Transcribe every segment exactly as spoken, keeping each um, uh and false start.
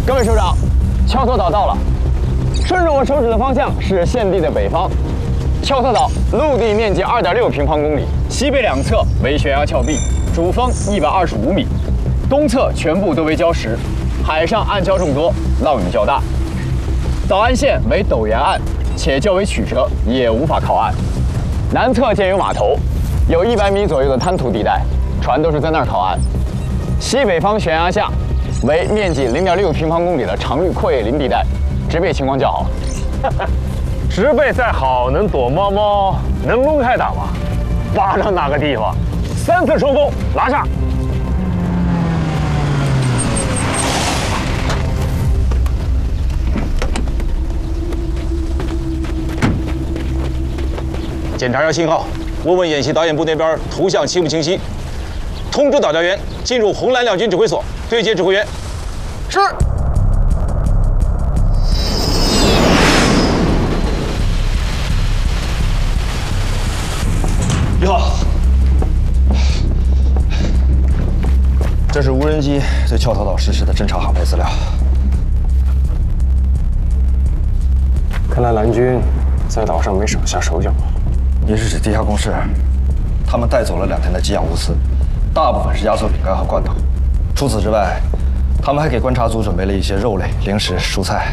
各位首长，樵头岛到了，顺着我手指的方向是现地的北方。樵头岛陆地面积二点六平方公里，西北两侧为悬崖峭壁，主峰一百二十五米，东侧全部都为礁石，海上暗礁众多，浪屿较大。岛岸线为陡岩岸，且较为曲折，也无法靠岸。南侧建有码头，有一百米左右的滩涂地带，船都是在那儿靠岸。西北方悬崖下为面积零点六平方公里的常绿阔叶林地带，植被情况较好。 植被再好，能躲猫猫，能蒙开打吗？扒着哪个地方？三次冲锋，拿下！ 检查一下信号，问问演习导演部那边图像清不清晰。通知导教员进入红蓝两军指挥所对接指挥员。是。你好，这是无人机对樵头岛实施的侦察航拍资料。 看来蓝军在岛上没少下手脚。 你是指地下工事？他们带走了两天的给养物资，大部分是压缩饼干和罐头。除此之外，他们还给观察组准备了一些肉类、零食、蔬菜。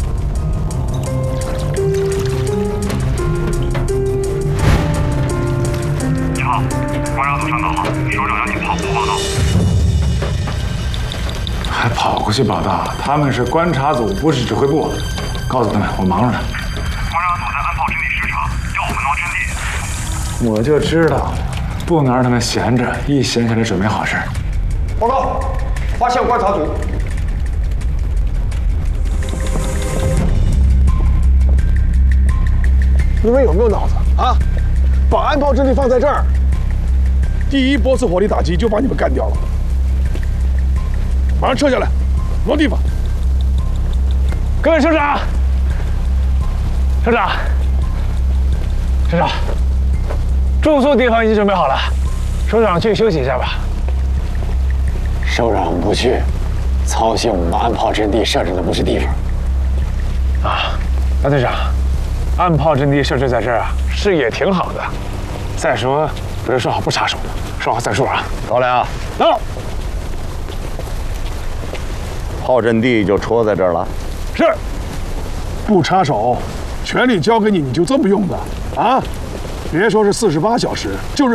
你好，观察组上岛了，首长让你跑步报道。 还跑过去报道？他们是观察组，不是指挥部。告诉他们，我忙着呢。 观察组在暗炮阵地视察，要我们拿阵地。 我就知道，不能让他们闲着，一闲下来准没好事。 报告，发现观察组。 你们有没有脑子啊？把暗炮阵地放在这儿，第一波次火力打击就把你们干掉了。马上撤下来，挪地方。 各位首长，首长，首长，住宿地方已经准备好了，首长去休息一下吧。 首长不去，操心我们的暗炮阵地设置的不是地方。 啊，大队长，暗炮阵地设置在这儿啊，视野挺好的。再说，不是说好不插手的，说好算数啊。 高粱， 到。 炮阵地就戳在这儿了。 是，不插手，权力交给你，你就这么用的啊？别说是四十八小时，就是。